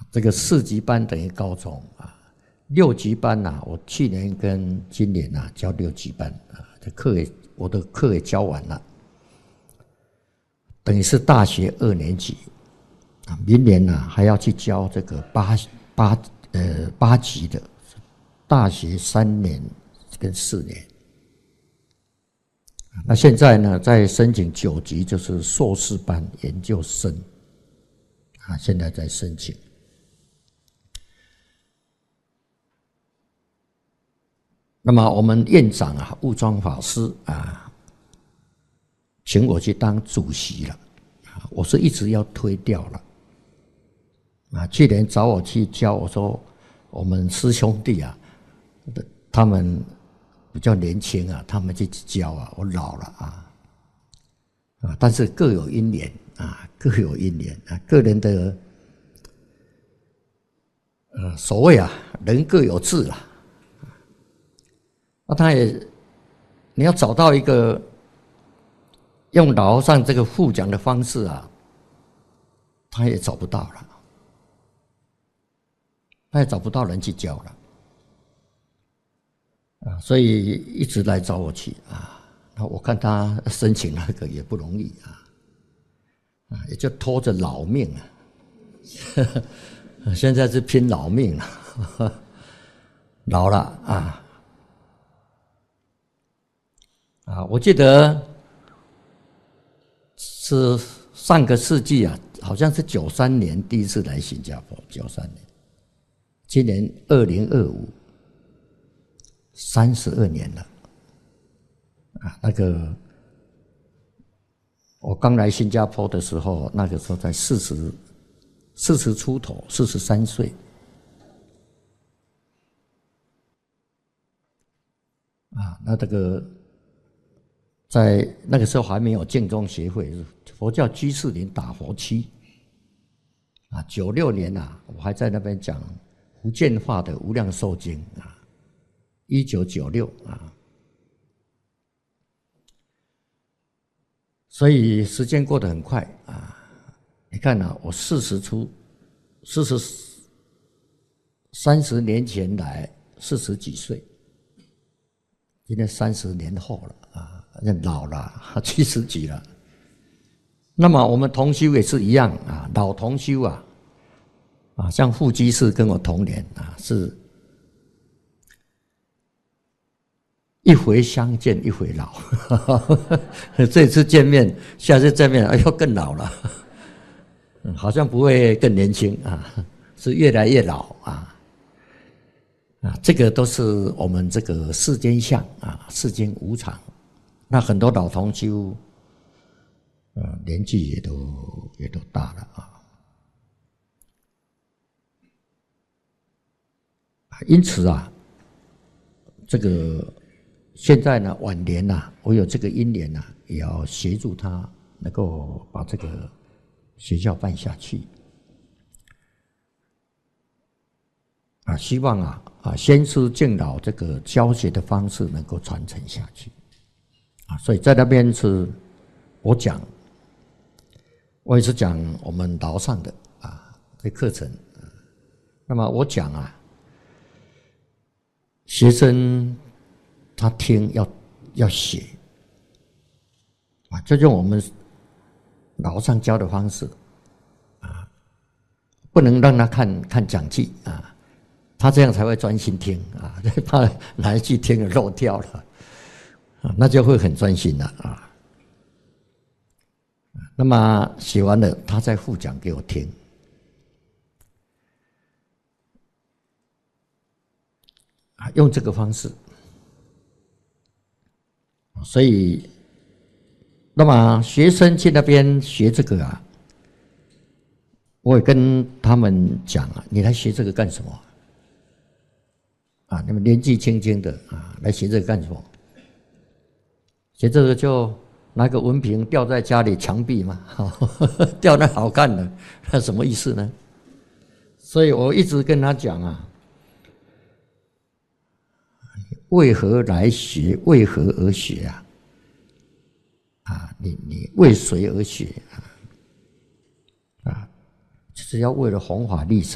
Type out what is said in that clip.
这个4级班等于高中啊，6级班啊，我去年跟今年啊教6级班啊，我的课也教完了，等于是大学2年级啊，明年呢还要去教这个8级的大学3年跟4年。那现在呢，在申请9级，就是硕士班研究生啊，现在在申请。那么我们院长啊，悟庄法师啊，请我去当主席了，我是一直要推掉了啊。去年找我去教，我说我们师兄弟啊，他们比较年轻啊，他们去教啊，我老了啊，但是各有因缘啊，各有因缘啊，个人的所谓啊，人各有志啦。他也，你要找到一个用老和尚这个互讲的方式啊，他也找不到了，他也找不到人去教了啊，所以一直来找我去啊。那我看他申请那个也不容易啊，也就拖着老命啊，现在是拼老命了，老了啊。我记得是上个世纪啊，好像是93年第一次来新加坡，93年，今年2025，32年了啊。那个我刚来新加坡的时候，那个时候才40出头，43岁啊。那这个。在那个时候还没有净宗协会，佛教居士林打佛区啊。96年啊，我还在那边讲福建话的《无量寿经》啊。1996啊，所以时间过得很快啊。你看啊，我30年前来40几岁，今天30年后了啊。老了，70几了。那么我们同修也是一样啊，老同修啊，像副居士跟我同年啊，是一回相见一回老，这次见面，下次见面，哎呦更老了，好像不会更年轻啊，是越来越老啊。这个都是我们这个世间相啊，世间无常。那很多老同修，年纪也都大了啊。因此啊，这个现在呢晚年啊，我有这个因缘啊，也要协助他能够把这个学校办下去。希望先师敬老这个教学的方式能够传承下去。所以在那边是我讲，我也是讲我们老上的这课程。那么我讲学生他听要写就用我们老上教的方式不能让他看讲记他这样才会专心听怕哪一句听了漏掉了。那就会很专心了那么写完了，他再复讲给我听。用这个方式。所以，那么学生去那边学这个我也跟他们讲你来学这个干什么？你们年纪轻轻的来学这个干什么？学这个就拿个文凭吊在家里墙壁嘛，吊那好看的，那什么意思呢？所以我一直跟他讲为何来学？为何而学你为谁而学就是要为了弘法利生。